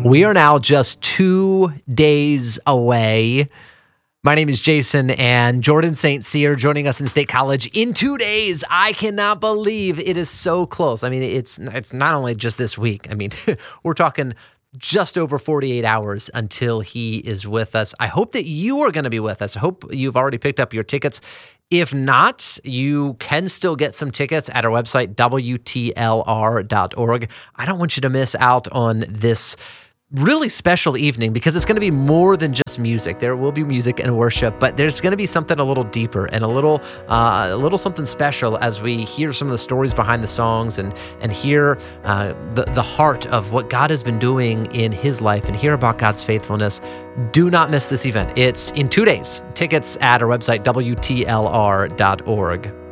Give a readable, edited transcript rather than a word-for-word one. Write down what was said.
We are now just 2 days away. My name is Jason, and Jordan St. Cyr joining us in State College in 2 days. I cannot believe it is so close. I mean, it's not only just this week. I mean, we're talking just over 48 hours until he is with us. I hope that you are going to be with us. I hope you've already picked up your tickets. If not, you can still get some tickets at our website, WTLR.org. I don't want you to miss out on this really special evening because it's going to be more than just music. There will be music and worship, but there's going to be something a little deeper and a little something special as we hear some of the stories behind the songs and hear the heart of what God has been doing in his life and hear about God's faithfulness. Do not miss this event. It's in 2 days. Tickets at our website, WTLR.org.